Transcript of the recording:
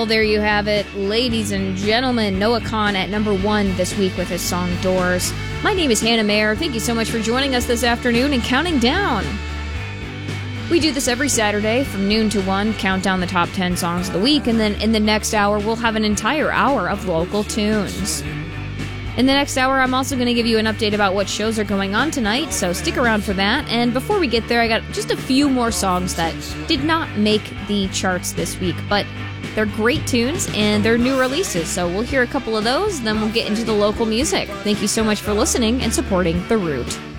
Well, there you have it, ladies and gentlemen. Noah Kahan at number 1 this week with his song Doors. My name is Hannah Mayer. Thank you so much for joining us this afternoon and counting down. We do this every Saturday from noon to 1, count down the top 10 songs of the week, and then in the next hour, we'll have an entire hour of local tunes. In the next hour, I'm also going to give you an update about what shows are going on tonight, so stick around for that. And before we get there, I got just a few more songs that did not make the charts this week, but they're great tunes and they're new releases, so we'll hear a couple of those, then we'll get into the local music. Thank you so much for listening and supporting The Root.